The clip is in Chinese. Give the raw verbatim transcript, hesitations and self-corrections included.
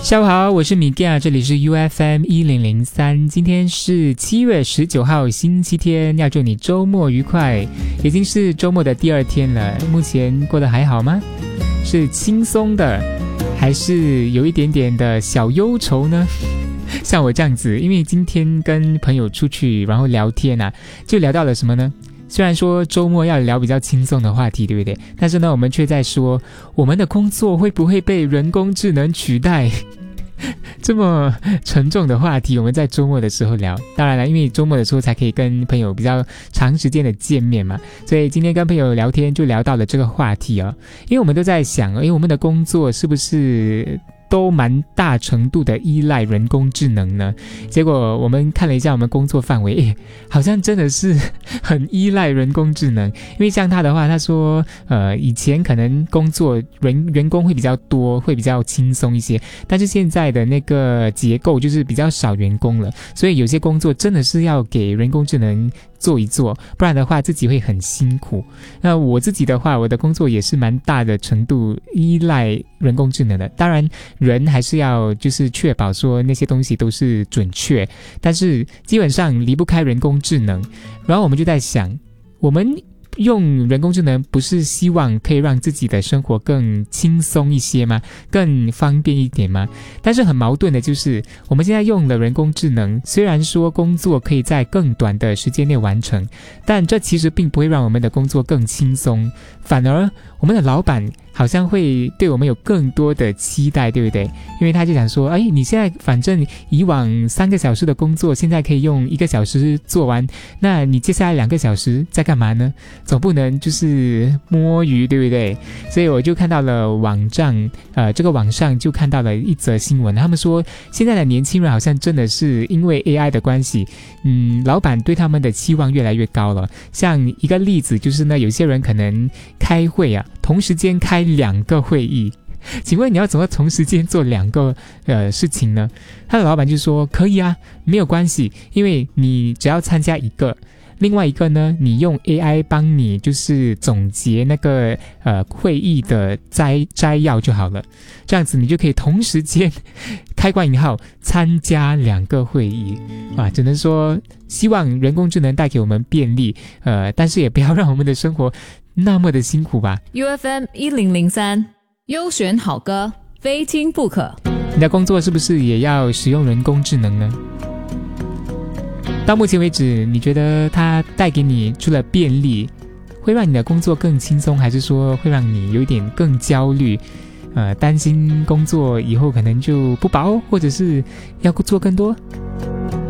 下午好，我是米盖，这里是 U F M 一零零三，今天是七月十九号星期天，要祝你周末愉快。已经是周末的第二天了，目前过得还好吗？是轻松的还是有一点点的小忧愁呢？像我这样子，因为今天跟朋友出去然后聊天啊，就聊到了什么呢？虽然说周末要聊比较轻松的话题，对不对？但是呢，我们却在说我们的工作会不会被人工智能取代？这么沉重的话题，我们在周末的时候聊。当然了，因为周末的时候才可以跟朋友比较长时间的见面嘛，所以今天跟朋友聊天就聊到了这个话题哦。因为我们都在想，因为我们的工作是不是都蛮大程度的依赖人工智能呢？结果我们看了一下我们工作范围，诶，好像真的是很依赖人工智能。因为像他的话，他说呃，以前可能工作人员工会比较多，会比较轻松一些，但是现在的那个结构就是比较少员工了，所以有些工作真的是要给人工智能做一做，不然的话自己会很辛苦。那我自己的话，我的工作也是蛮大的程度依赖人工智能的，当然人还是要就是确保说那些东西都是准确，但是基本上离不开人工智能。然后我们就在想，我们用人工智能不是希望可以让自己的生活更轻松一些吗？更方便一点吗？但是很矛盾的就是，我们现在用了人工智能，虽然说工作可以在更短的时间内完成，但这其实并不会让我们的工作更轻松，反而我们的老板好像会对我们有更多的期待，对不对？因为他就想说，哎，你现在反正以往三个小时的工作，现在可以用一个小时做完，那你接下来两个小时在干嘛呢？总不能就是摸鱼，对不对？所以我就看到了网站，呃，这个网上就看到了一则新闻，他们说现在的年轻人好像真的是因为 A I 的关系，嗯，老板对他们的期望越来越高了。像一个例子就是呢，有些人可能开会啊，同时间开两个会议，请问你要怎么同时间做两个呃事情呢？他的老板就说可以啊，没有关系，因为你只要参加一个，另外一个呢，你用 A I 帮你就是总结那个呃会议的摘摘要就好了，这样子你就可以同时间开关引号参加两个会议啊，只能说希望人工智能带给我们便利，呃，但是也不要让我们的生活那么的辛苦吧。 U F M 一零零三优选好歌，非听不可。 你的工作是不是也要使用人工智能呢？到目前为止，你觉得它带给你除了便利，会让你的工作更轻松，还是说会让你有一点更焦虑，呃，担心工作以后可能就不保，或者是要做更多？